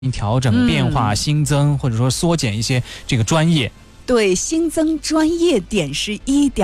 调整、变化、新增，或者说缩减一些这个专业。 对，新增专业点是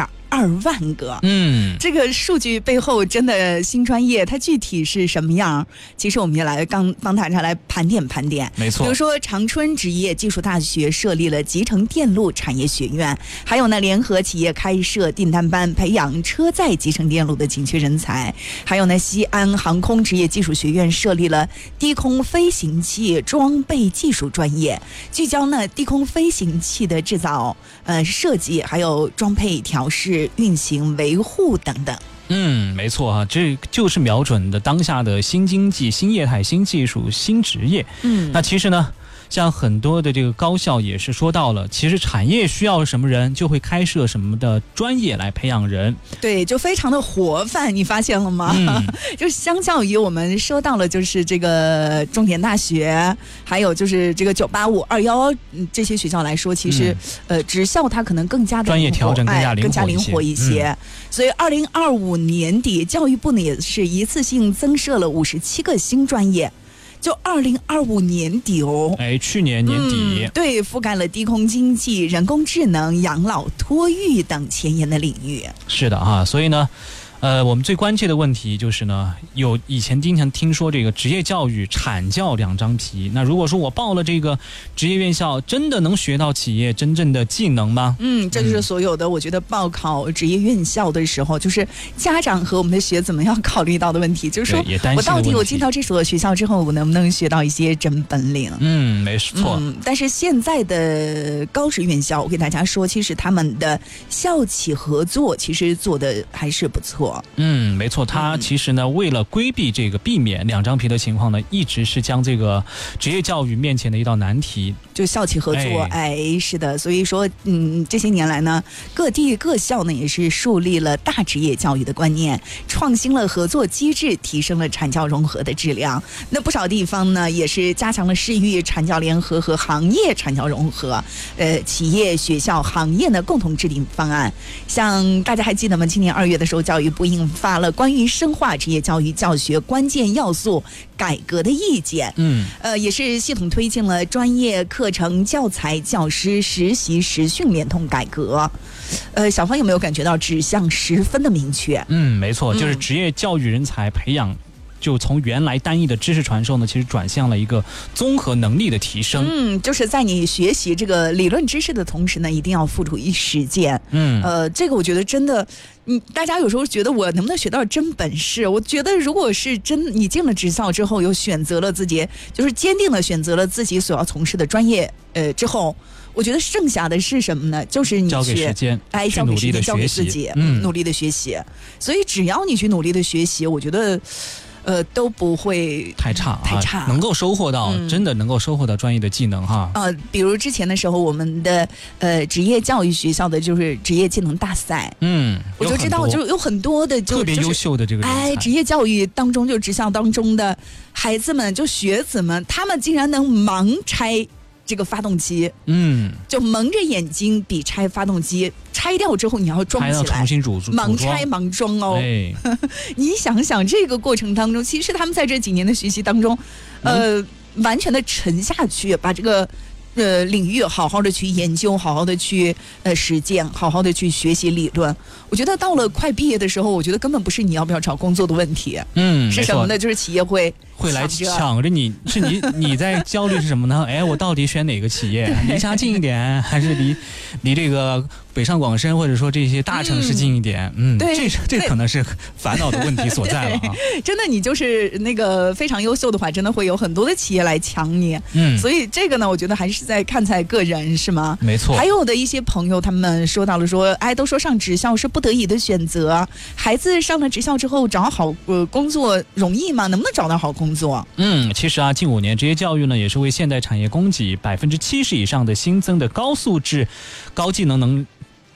1.2万个。这个数据背后真的新专业它具体是什么样？其实我们也来帮大家来盘点。 没错， 比如说长春职业技术大学设立了集成电路产业学院，还有呢联合企业开设订单班，培养车载集成电路的紧缺人才。还有呢西安航空职业技术学院设立了低空飞行器装备技术专业，聚焦呢低空飞行器的制造、设计，还有装配、调试、运行、维护等等。 没错啊，这就是瞄准的当下的新经济、新业态、新技术、新职业。那其实呢，像很多的这个高校也是说到了，其实产业需要什么人，就会开设什么的专业来培养人。对， 就非常的活泛，你发现了吗？就相较于我们说到了，就是这个重点大学，还有就是这个985、211这些学校来说，其实职校它可能更加的专业调整更加灵活一些。所以2025年底，教育部呢也是一次性增设了57个新专业。就2025年底哦， 去年年底， 对，覆盖了低空经济、人工智能、养老、托育等前沿的领域。 是的哈，所以呢，我们最关切的问题就是呢，有以前经常听说这个职业教育、产教两张皮。那如果说我报了这个职业院校，真的能学到企业真正的技能吗？ 这就是所有的我觉得报考职业院校的时候，就是家长和我们的学子们要考虑到的问题，就是说我到底我进到这所学校之后，我能不能学到一些真本领？ 没错。 但是现在的高职院校，我给大家说，其实他们的校企合作其实做的还是不错。 没错，他其实呢，为了规避这个避免两张皮的情况呢，一直是将这个职业教育面前的一道难题， 就校企合作。是的，所以说这些年来呢，各地各校呢也是树立了大职业教育的观念，创新了合作机制，提升了产教融合的质量。那不少地方呢也是加强了市域产教联合和行业产教融合，企业、学校、行业呢共同制定方案。像大家还记得吗？今年2月的时候，教育部印发了关于深化职业教育教学关键要素改革的意见。也是系统推进了专业课程、教材、教师实习实训联通改革。小芳有没有感觉到指向十分的明确？ 没错，就是职业教育人才培养。就从原来单一的知识传授呢，其实转向了一个综合能力的提升。 就是在你学习这个理论知识的同时呢，一定要付诸于实践。这个我觉得真的，大家有时候觉得我能不能学到真本事？我觉得如果是你进了职校之后，又选择了自己，就是坚定的选择了自己所要从事的专业，之后，我觉得剩下的是什么呢？就是你交给时间， 交给时间，交给自己，努力的学习。所以只要你去努力的学习，我觉得。都不会太差，能够收获到，真的能够收获到专业的技能哈。 比如之前的时候，我们的职业教育学校的就是职业技能大赛，我就知道就有很多的特别优秀的这个人才， 职业教育当中就职校当中的孩子们，就学子们，他们竟然能盲拆这个发动机，就蒙着眼睛比拆发动机，拆掉之后你要装起来， 重新组盲拆盲装哦。你想想这个过程当中，其实他们在这几年的学习当中，完全的沉下去，把这个领域好好的去研究，好好的去实践，好好的去学习理论。我觉得到了快毕业的时候，我觉得根本不是你要不要找工作的问题，是什么呢？就是企业会来抢着你，是你在焦虑是什么呢？我到底选哪个企业？离家近一点，还是离这个北上广深或者说这些大城市近一点？ 对， 这可能是烦恼的问题所在了啊！ 真的，你就是那个非常优秀的话，真的会有很多的企业来抢你。所以这个呢，我觉得还是在看在个人，是吗？ 没错。 还有的一些朋友，他们说到了说，都说上职校是不得已的选择，孩子上了职校之后找好工作容易吗？能不能找到好工作？ 其实近5年职业教育呢，也是为现代产业供给70%以上的新增的高素质、高技能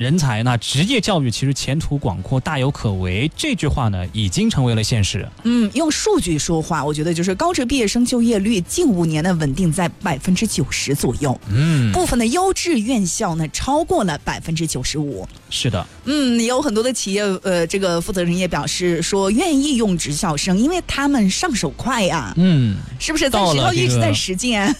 人才呢，职业教育其实前途广阔，大有可为。这句话呢，已经成为了现实。 用数据说话，我觉得就是高职毕业生就业率近5年呢稳定在90%左右。部分的优质院校呢超过了95%。 是的。 有很多的企业这个负责人也表示说愿意用职校生，因为他们上手快呀。是不是在学校一直在实践？